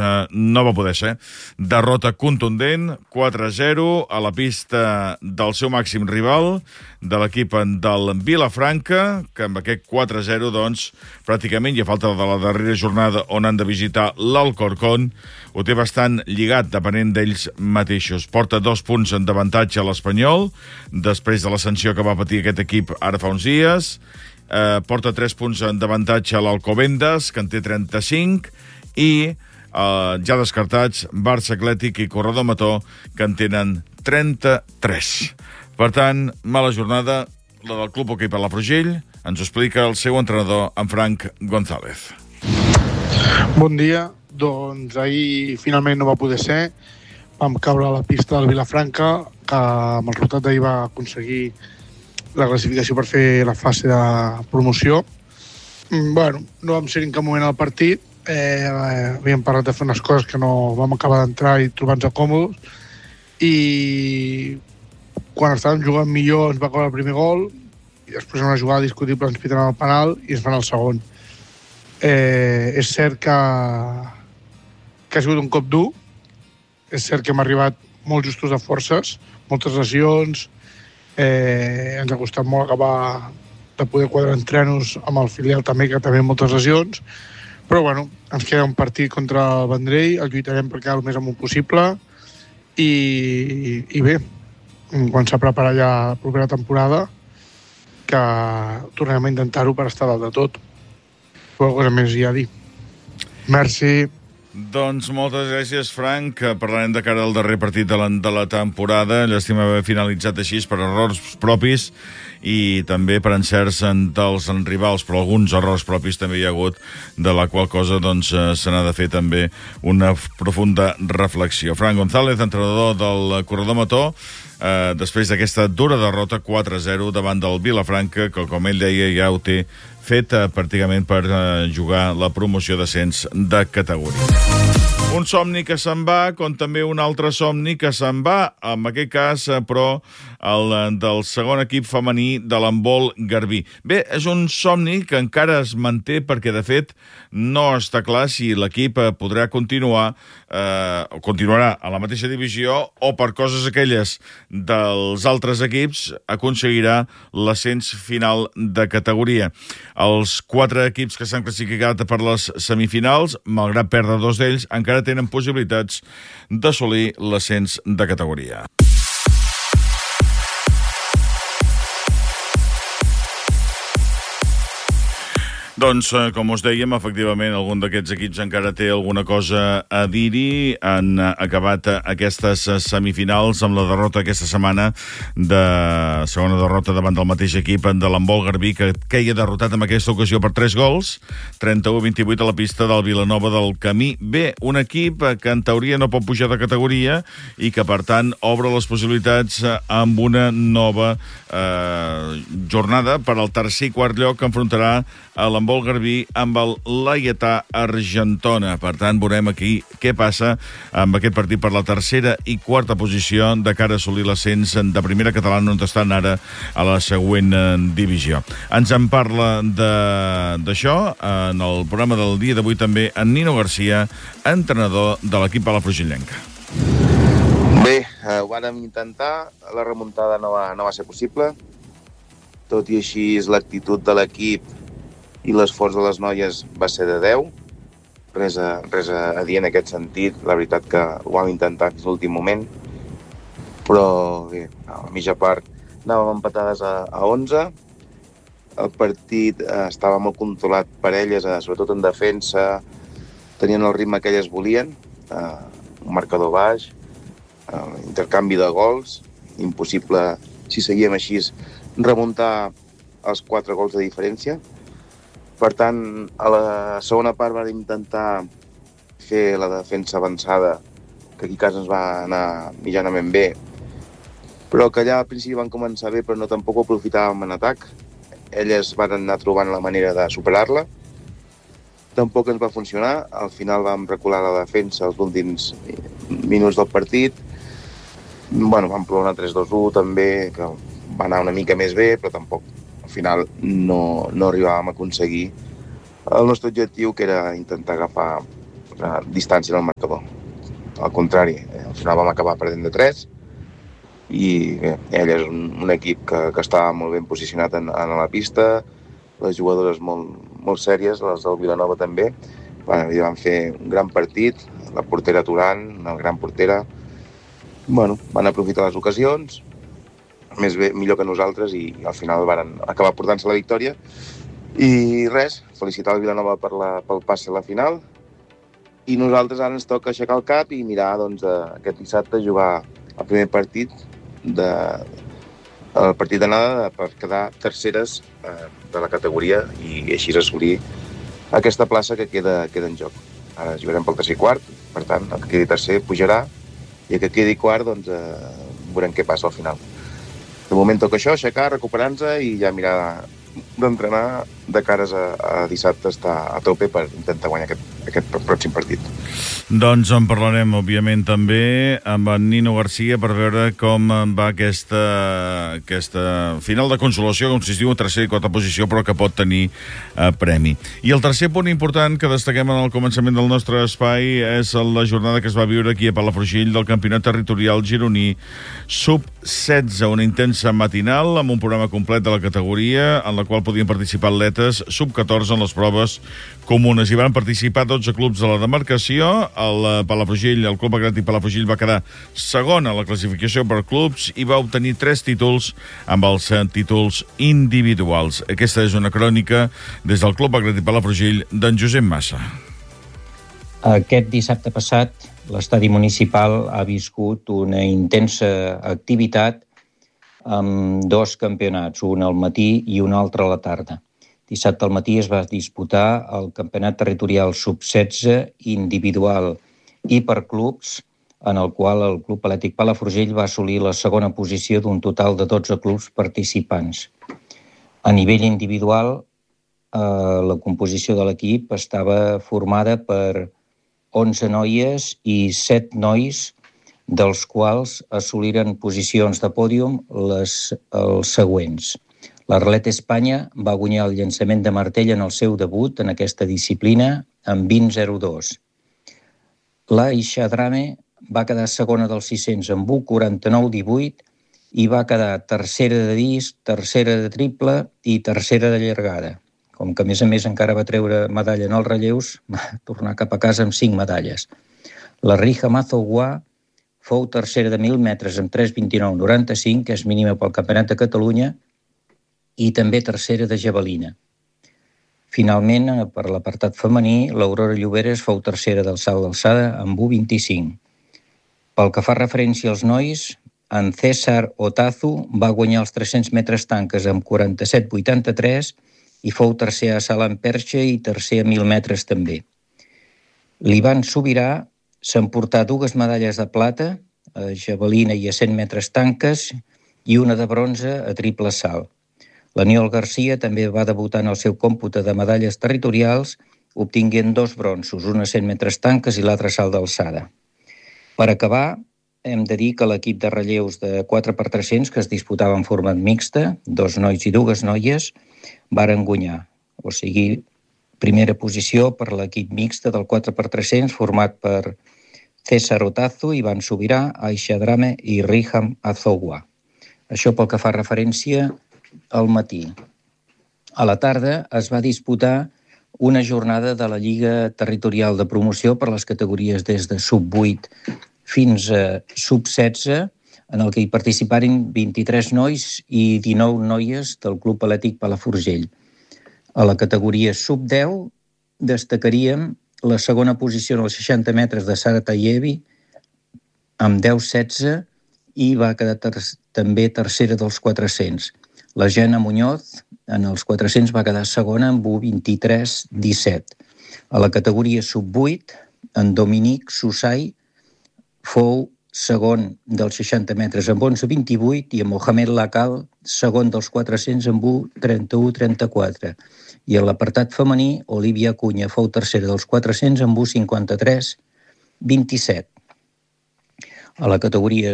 no va poder ser. Derrota contundent, 4-0 a la pista del seu màxim rival, de l'equip del Vilafranca, que amb aquest 4-0, doncs, pràcticament, i a falta de la darrera jornada on han de visitar l'Alcorcón, ho té bastant lligat, depenent d'ells mateixos. Porta 2 punts en d'avantatge a l'Espanyol, després de la sanció que va patir aquest equip ara fa uns dies. Porta 3 punts en d'avantatge a l'Alcobendas, que en té 35, i ja descartats Barça Atlètic i Corredor Mató, que en tenen 33. Per tant, mala jornada, la del Club Hoquei Palafrugell. Ens ho explica el seu entrenador, en Frank González. Bon dia. Doncs ahir finalment no va poder ser. Vam caure a la pista del Vilafranca, que amb el resultat d'ahir va aconseguir la classificació per fer la fase de promoció. Bueno, no vam ser en cap moment al partit. Havíem parlat de fer unes coses que no vam acabar d'entrar i trobar-nos còmodes. I quan estàvem jugant millor ens va acabar el primer gol i després en una jugada discutible ens piten el penal i ens fan el segon. És cert que ha sigut un cop dur. És cert que hem arribat molt justos de forces, moltes lesions. Ens ha costat molt acabar de poder quadrar entrenos amb el filial també, que també moltes lesions. Però bueno, ens queda un partit contra el Vendrell, el lluitarem per quedar el més amunt possible i bé, quan s'ha preparat ja la propera temporada, que tornem a intentar-ho per estar dalt de tot. Però cosa més hi ha a dir. Merci. Doncs moltes gràcies, Frank. Parlarem de cara al darrer partit de la temporada. Llàstima haver finalitzat així per errors propis i també per encerts dels rivals, però alguns errors propis també hi ha hagut, de la qual cosa doncs, se n'ha de fer també una profunda reflexió. Frank González, entrenador del Corredor Mató, després d'aquesta dura derrota 4-0 davant del Vilafranca, que com ell deia ja ho té fet pràcticament per jugar la promoció d'ascens de categoria. Un somni que se'n va, com també un altre somni que se'n va, en aquest cas, però, el del segon equip femení de l'handbol Garbí. Bé, és un somni que encara es manté perquè, de fet, no està clar si l'equip podrà continuar o continuarà a la mateixa divisió o, per coses aquelles dels altres equips, aconseguirà l'ascens final de categoria. Els 4 equips que s'han classificat per les semifinals, malgrat perdre 2 d'ells, encara tenen possibilitats d'assolir l'ascens de categoria. Doncs, com us dèiem, efectivament, algun d'aquests equips encara té alguna cosa a dir-hi. Han acabat aquestes semifinals amb la derrota aquesta setmana, segona derrota davant del mateix equip de l'handbol Garbí, que queia derrotat en aquesta ocasió per 3 gols, 31-28 a la pista del Vilanova del Camí. Bé, un equip que en teoria no pot pujar de categoria i que, per tant, obre les possibilitats amb una nova jornada per al tercer i quart lloc que enfrontarà a l'handbol Garbí amb el Laietà Argentona. Per tant, veurem aquí què passa amb aquest partit per la tercera i quarta posició de cara a assolir l'ascens de primera catalana, on estan ara a la següent divisió. Ens en parla d'això en el programa del dia d'avui també en Nino Garcia, entrenador de l'equip palafrugellenc. Bé, ho vàrem intentar, la remuntada no va ser possible, tot i així l'actitud de l'equip i l'esforç de les noies va ser de 10. Res a dir en aquest sentit. La veritat que ho vam intentar fins l'últim moment. Però bé, a la mitja part anàvem empatades a 11. El partit estava molt controlat per elles, sobretot en defensa. Tenien el ritme que elles volien. Un marcador baix, intercanvi de gols. Impossible, si seguíem així, remuntar els 4 gols de diferència. Per tant, a la segona part vam intentar fer la defensa avançada, que aquí a casa ens va anar mitjanament bé, però que allà al principi van començar bé, però no tampoc ho aprofitàvem en atac. Elles van anar trobant la manera de superar-la. Tampoc ens va funcionar. Al final vam recular la defensa els últims minuts del partit. Vam provar una 3-2-1 també, que va anar una mica més bé, però tampoc al final no arribàvem a aconseguir el nostre objectiu, que era intentar agafar distància en el marcador. Al contrari, al final vam acabar perdent de 3 i bé, ell és un equip que estava molt ben posicionat en la pista, les jugadores molt sèries, les del Vilanova també. I van fer un gran partit, la portera Turan, una gran portera. Van aprofitar les ocasions, millor que nosaltres, i al final van acabar portant-se la victòria. I res, felicitar el Vilanova pel passe a la final. I nosaltres ara ens toca aixecar el cap i mirar aquest dissabte jugar el primer partit el partit d'anada per quedar terceres de la categoria i així assolir aquesta plaça que queda en joc. Ara jugarem pel tercer i quart, per tant, el que quedi tercer pujarà i el que quedi quart, veurem què passa al final. De moment toca això, aixecar, recuperar-nos i ja mirar d'entrenar de cares a dissabte, estar a tope per intentar guanyar aquest pròxim partit. Doncs en parlarem, òbviament, també amb en Nino Garcia per veure com va aquesta final de consolació, com si es diu, a tercera i quarta posició, però que pot tenir premi. I el tercer punt important que destaquem en el començament del nostre espai és la jornada que es va viure aquí a Palafrugell del Campionat Territorial Gironí Sub-16, una intensa matinal amb un programa complet de la categoria en la qual podien participar atletes sub-14 en les proves comunes. Hi van participar 12 clubs de la demarcació. El Club Atlètic Palafrugell va quedar segon a la classificació per clubs i va obtenir 3 títols amb els títols individuals. Aquesta és una crònica des del Club Atlètic Palafrugell d'en Josep Massa. Aquest dissabte passat, l'estadi municipal ha viscut una intensa activitat amb 2 campionats, un al matí i un altre a la tarda. Dissabte al matí es va disputar el Campionat Territorial Sub-16 individual i per clubs, en el qual el Club Atlètic Palafrugell va assolir la segona posició d'un total de 12 clubs participants. A nivell individual, la composició de l'equip estava formada per 11 noies i 7 nois, dels quals assoliren posicions de pòdium els següents. L'Arlet Espanya va guanyar el llançament de martell en el seu debut en aquesta disciplina amb 20.02. La Ixadrame va quedar segona dels 600 amb 1.49.18 i va quedar tercera de disc, tercera de triple i tercera de llargada. Com que, a més encara va treure medalla en els relleus, va tornar cap a casa amb 5 medalles. La Rija Mazogua fou tercera de 1.000 metres amb 3.29.95, que és mínima pel Campionat de Catalunya, i també tercera de javelina. Finalment, per l'apartat femení, l'Aurora Lloberes fou tercera del salt d'alçada amb 1.25. Pel que fa referència als nois, en César Otazu va guanyar els 300 metres tanques amb 47.83 i fou tercer a salt en perxa i tercer a 1.000 metres també. L'Ivan Sobirà s'emportà 2 medalles de plata, a javelina i a 100 metres tanques, i una de bronze a triple salt. L'Aniol Garcia també va debutar en el seu còmpute de medalles territorials, obtinguent 2 bronzos, una a 100 metres tanques i l'altra a salt d'alçada. Per acabar, hem de dir que l'equip de relleus de 4x300, que es disputava en format mixta, 2 nois i 2 noies, varen guanyar. O sigui, primera posició per l'equip mixta del 4x300, format per César Otazu, Ivan Sobirà, Aisha Drame i Riham Azogua. Això pel que fa referència al matí. A la tarda es va disputar una jornada de la Lliga Territorial de Promoció per les categories des de sub-8 fins a sub-16, en el que hi participaren 23 nois i 19 noies del Club Atlètic Palafrugell. A la categoria sub-10 destacaríem la segona posició en els 60 metres de Sara Tayevi amb 10.16 i va quedar també tercera dels 400. La Jana Muñoz en els 400 va quedar segona amb 1.23.17. A la categoria sub-8, en Dominic Susai fou segon dels 60 metres amb 11.28 i en Mohamed Lakal segon dels 400 amb 1.31.34. I a l'apartat femení, Olivia Cunha fou tercera dels 400 amb 1.53.27. A la categoria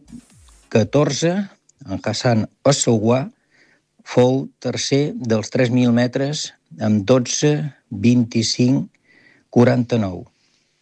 sub-14, en Hassan Assouwa fou tercer dels 3.000 metres amb 12.25.49.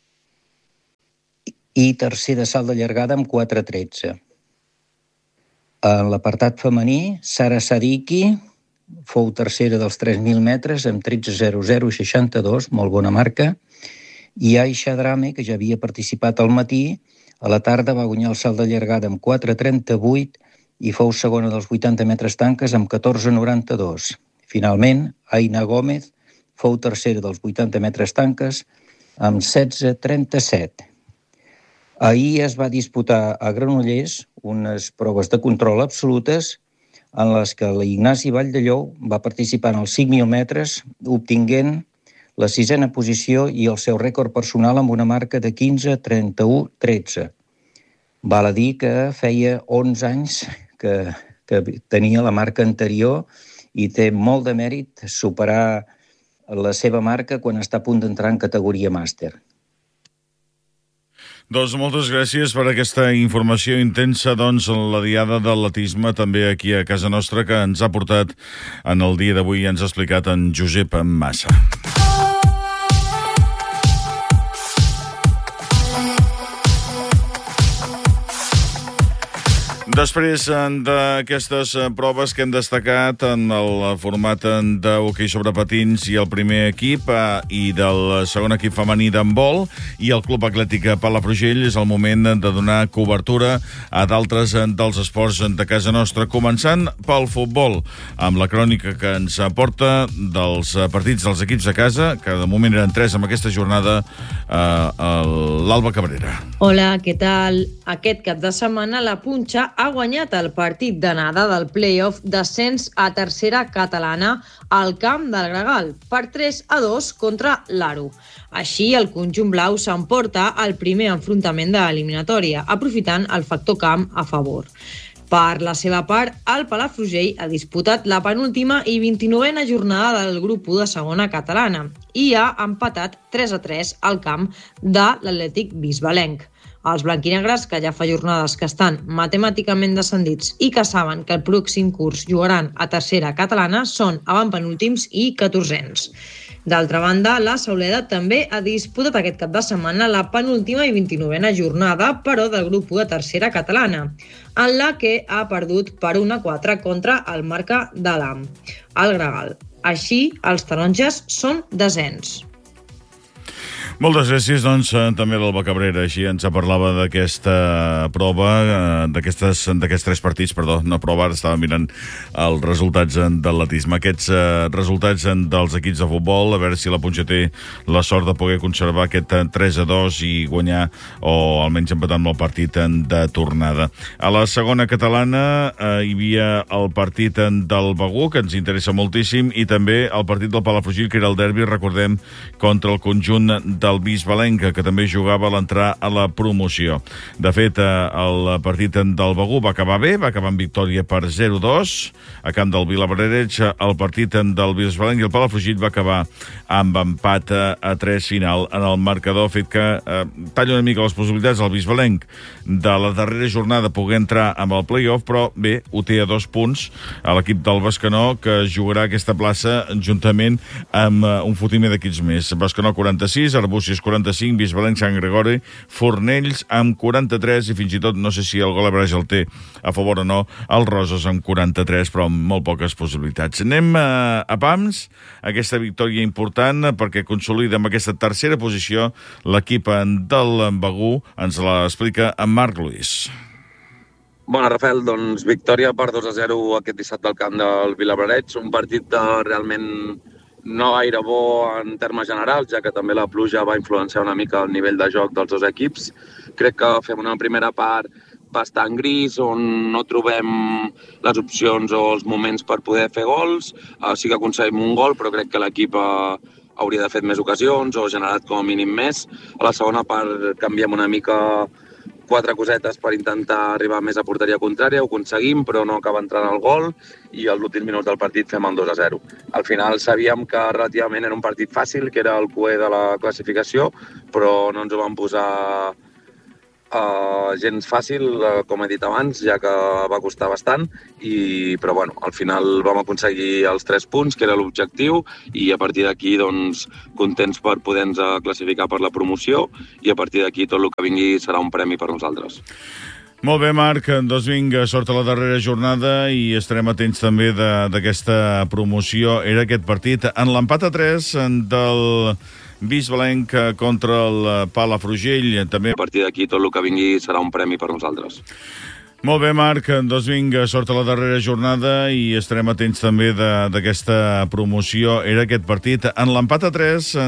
i tercer de salt de llargada amb 4.13. En l'apartat femení, Sara Sadiki fou tercera dels 3.000 metres amb 13.00.62, molt bona marca, i Aisha Drame, que ja havia participat al matí, a la tarda va guanyar el salt de llargada amb 4.38 i fou segona dels 80 metres tanques amb 14.92. Finalment, Aina Gómez fou tercera dels 80 metres tanques amb 16.37. Ahir es va disputar a Granollers unes proves de control absolutes en les que l'Ignasi Valldellou va participar en els 5.000 metres, obtinguent la 6a posició i el seu rècord personal amb una marca de 15.31.13. Val a dir que feia 11 anys que tenia la marca anterior i té molt de mèrit superar la seva marca quan està a punt d'entrar en categoria màster. Doncs moltes gràcies per aquesta informació intensa, doncs, en la diada d'atletisme també aquí a casa nostra que ens ha portat en el dia d'avui i ens ha explicat en Josep Massa. Després d'aquestes proves que hem destacat en el format d'hoquei sobre patins i el primer equip i del segon equip femení d'handbol i el Club Atlètic Palafrugell, és el moment de donar cobertura a d'altres dels esports de casa nostra, començant pel futbol, amb la crònica que ens aporta dels partits dels equips de casa, que de moment eren 3 amb aquesta jornada, l'Alba Cabrera. Hola, què tal? Aquest cap de setmana la Punxa ha guanyat el partit d'anada del play-off d'ascens a tercera catalana al camp del Gregal per 3-2 contra l'Aro. Així, el conjunt blau s'emporta el primer enfrontament de l'eliminatòria, aprofitant el factor camp a favor. Per la seva part, el Palafrugell ha disputat la penúltima i 29a jornada del grup 1 de segona catalana i ha empatat 3-3 al camp de l'Atlètic Bisbalenc. Els blanquinegres, que ja fa jornades que estan matemàticament descendits i que saben que el pròxim curs jugaran a tercera catalana, són avantpenúltims i 14ens. D'altra banda, la Sauleda també ha disputat aquest cap de setmana la penúltima i 29a jornada, però del grup 1 de tercera catalana, en la que ha perdut per 1-4 contra el Marca de l'Am, el Gregal. Així, els taronges són desens. Moltes gràcies, doncs, també l'Alba Cabrera. Així ens parlava d'aquesta prova, d'aquests 3 partits, no prova, ara estava mirant els resultats d'atletisme. Aquests resultats dels equips de futbol, a veure si la Punxa té la sort de poder conservar aquest 3-2 i guanyar, o almenys empatar amb el partit de tornada. A la segona catalana hi havia el partit del Begur, que ens interessa moltíssim, i també el partit del Palafrugell, que era el derbi, recordem, contra el conjunt del Bisbalenc, que també jugava a l'entrar a la promoció. De fet, el partit del Begur va acabar bé, va acabar amb victòria per 0-2 a camp del Vilabrareig. El partit del Bisbalenc i el Palafrugell va acabar amb empat a 3 final en el marcador, fet que talla una mica les possibilitats al Bisbalenc de la darrera jornada poder entrar amb el play-off, però bé, ho té a 2 punts a l'equip del Bescanó, que jugarà aquesta plaça juntament amb un fotimer d'equips més. Bescanó 46, Arbúcies 45, Bisbalenc, Sant Gregori, Fornells amb 43 i fins i tot, no sé si el Gol-Abraix el té a favor o no, el Roses amb 43, però amb molt poques possibilitats. Anem a Pams, aquesta victòria important perquè consolida amb aquesta tercera posició l'equip del Begur. Ens l'explica en Marc Luis. Bona, Rafael, doncs victòria per 2-0 aquest dissabte al camp del Vilabrareig, un partit realment no gaire bo en termes generals, ja que també la pluja va influenciar una mica el nivell de joc dels 2 equips. Crec que fem una primera part bastant gris, on no trobem les opcions o els moments per poder fer gols. Sí que aconseguim un gol, però crec que l'equip hauria de fer més ocasions o generat com a mínim més. A la segona part canviem una mica 4 cosetes per intentar arribar més a porteria contrària, ho aconseguim, però no acaba entrant el gol, i als últims minuts del partit fem el 2-0. Al final sabíem que relativament era un partit fàcil, que era el cué de la classificació, però no ens ho van posar gens fàcil, com he dit abans, ja que va costar bastant, però bueno, al final vam aconseguir els 3 punts, que era l'objectiu, i a partir d'aquí, doncs, contents per poder-nos classificar per la promoció, i a partir d'aquí tot el que vingui serà un premi per nosaltres. Molt bé, Marc, doncs vinga, sort a la darrera jornada i estarem atents també d'aquesta promoció. Era aquest partit en l'empat a 3 del Bisbalenc contra el Palafrugell. També a partir d'aquí tot el que vingui serà un premi per nosaltres. Molt bé, Marc, doncs vinga, sort a la darrera jornada i estarem atents també d'aquesta promoció. Era aquest partit en l'empat a 3